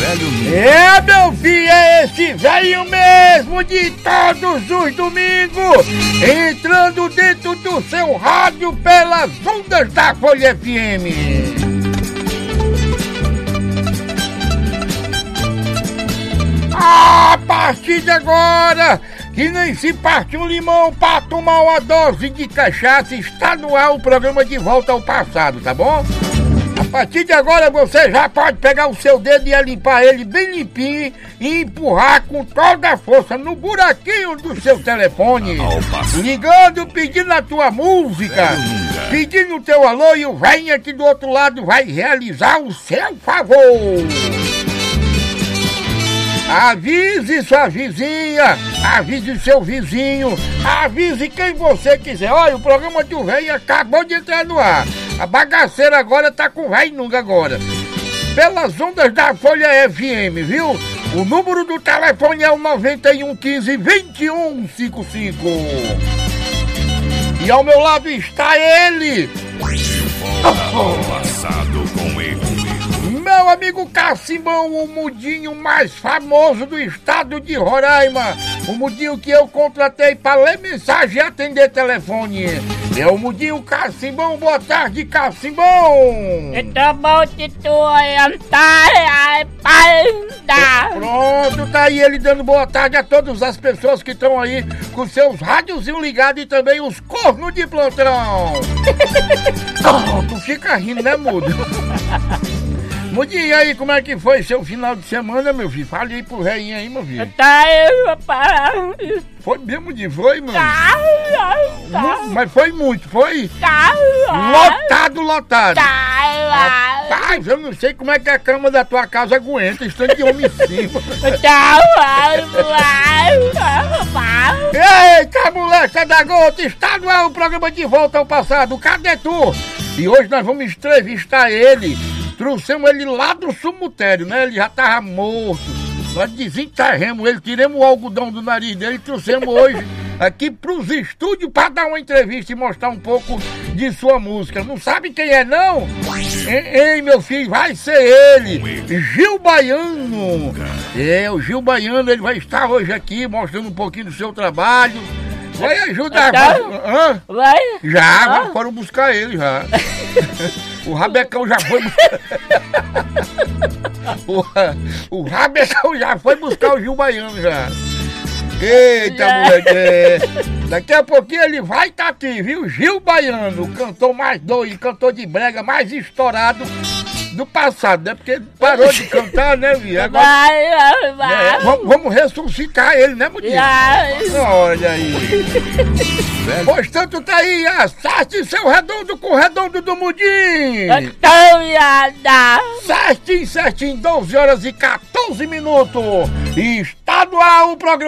velho Nunca. É, meu filho, é esse velho mesmo de todos os domingos, entrando dentro do seu rádio pelas ondas da Folha FM. A partir de agora, que nem se parte um limão pra tomar uma dose de cachaça, está no ar o programa De Volta ao Passado, tá bom? A partir de agora você já pode pegar o seu dedo e limpar ele bem limpinho e empurrar com toda a força no buraquinho do seu telefone, ligando, pedindo a tua música, pedindo o teu alô, e o velho aqui do outro lado vai realizar o seu favor. Avise sua vizinha, avise seu vizinho, avise quem você quiser. Olha, o programa do velho acabou de entrar no ar. A bagaceira agora tá com o velho Nunca agora. Pelas ondas da Folha FM, viu? O número do telefone é o 9115-2155. E ao meu lado está ele. De volta ao passado com ele. Meu amigo Cacimbão, o mudinho mais famoso do estado de Roraima. O mudinho que eu contratei para ler mensagem e atender telefone. É o mudinho Cacimbão. Boa tarde, Cacimbão. Tá bom, Tito. Pronto, tá aí ele dando boa tarde a todas as pessoas que estão aí com seus rádiozinhos ligados e também os cornos de plantão. Tu fica rindo, né, mudo? Mudinho, e aí, como é que foi seu final de semana, meu filho? Fale aí pro velhinho aí, meu filho. Foi mesmo, Mudinho? Foi, mano? Mas foi muito, foi? Lotado. Rapaz, eu não sei como é que a cama da tua casa aguenta, estando de homem em cima. Eita, moleque da gota, está no ar o programa De Volta ao Passado. Cadê tu? E hoje nós vamos entrevistar ele. Trouxemos ele lá do cemitério, né? Ele já tava morto. Nós desenterramos ele, tiramos o algodão do nariz dele e trouxemos hoje aqui pros estúdios para dar uma entrevista e mostrar um pouco de sua música. Não sabe quem é, não? Ei, meu filho, vai ser ele, Gil Baiano. É, o Gil Baiano, ele vai estar hoje aqui mostrando um pouquinho do seu trabalho. Vai ajudar. Vai? Já foram buscar ele, já. O Rabecão já foi buscar. O Rabecão já foi buscar o Gil Baiano, já. Eita, moleque. Daqui a pouquinho ele vai estar aqui, viu? Gil Baiano, o cantor mais doido, cantor de brega mais estourado do passado, né? Porque ele parou de cantar, né, viu? Agora, Vai. vamos ressuscitar ele, né, Mudinho? Olha aí. Pois tanto tá aí, acerte seu redondo com o redondo do Mudinho. Certinho, 12 horas e 14 minutos. Está no ar o programa.